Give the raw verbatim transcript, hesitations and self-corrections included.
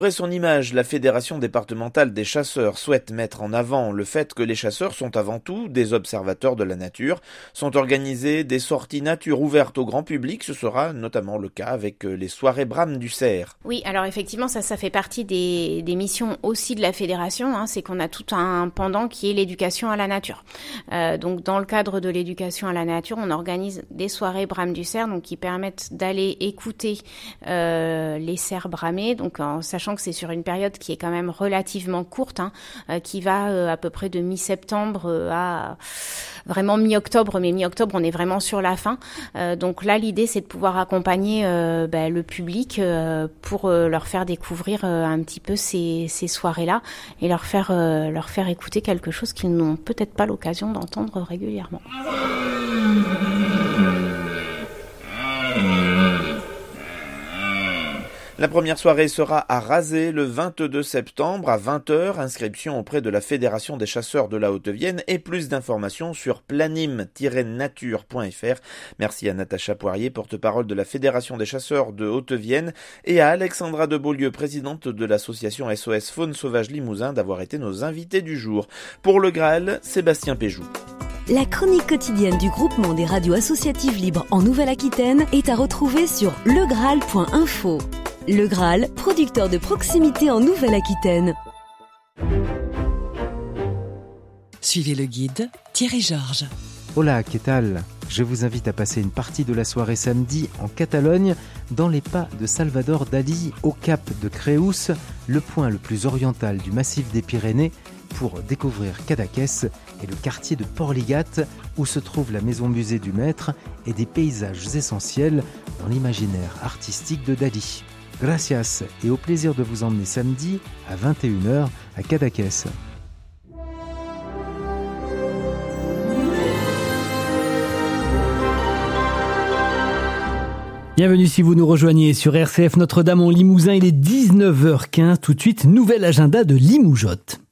Après son image, la Fédération départementale des chasseurs souhaite mettre en avant le fait que les chasseurs sont avant tout des observateurs de la nature. Sont organisées des sorties nature ouvertes au grand public. Ce sera notamment le cas avec les soirées Brame du Cerf. Oui, alors effectivement, ça, ça fait partie des, des missions aussi de la Fédération. Hein, c'est qu'on a tout un pendant qui est l'éducation à la nature. Euh, donc, dans le cadre de l'éducation à la nature, on organise des soirées Brame du Cerf, donc qui permettent d'aller écouter euh, les cerfs bramer, donc en sachant que c'est sur une période qui est quand même relativement courte, hein, euh, qui va euh, à peu près de mi-septembre euh, à vraiment mi-octobre, mais mi-octobre on est vraiment sur la fin. Euh, donc là l'idée c'est de pouvoir accompagner euh, bah, le public euh, pour euh, leur faire découvrir euh, un petit peu ces, ces soirées-là et leur faire euh, leur faire écouter quelque chose qu'ils n'ont peut-être pas l'occasion d'entendre régulièrement. La première soirée sera à Rasé le vingt-deux septembre à vingt heures. Inscription auprès de la Fédération des chasseurs de la Haute-Vienne et plus d'informations sur planim tiret nature point f r. Merci à Natacha Poirier, porte-parole de la Fédération des chasseurs de Haute-Vienne, et à Alexandra de Beaulieu, présidente de l'association S O S Faune Sauvage Limousin, d'avoir été nos invités du jour. Pour le Graal, Sébastien Péjou. La chronique quotidienne du groupement des radios associatives libres en Nouvelle-Aquitaine est à retrouver sur le graal point info. Le Graal, producteur de proximité en Nouvelle-Aquitaine. Suivez le guide Thierry Georges. Hola, ¿qué tal? Je vous invite à passer une partie de la soirée samedi en Catalogne, dans les pas de Salvador Dalí, au cap de Creus, le point le plus oriental du massif des Pyrénées, pour découvrir Cadaqués et le quartier de Portligat, où se trouve la maison-musée du maître et des paysages essentiels dans l'imaginaire artistique de Dalí. Gracias et au plaisir de vous emmener samedi à vingt et une heures à Cadaqués. Bienvenue si vous nous rejoignez sur R C F Notre-Dame en Limousin, il est dix-neuf heures quinze, tout de suite nouvel agenda de Limoujotte.